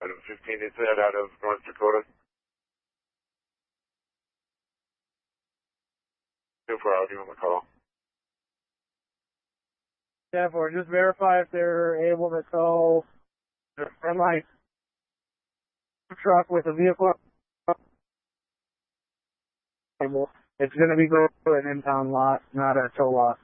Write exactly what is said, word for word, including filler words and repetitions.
Item fifteen is that out of North Dakota. two four, I'll give them a call. ten four, just verify if they're able to tow the semi truck with a vehicle. It's going to be going to an impound lot, not a tow lot.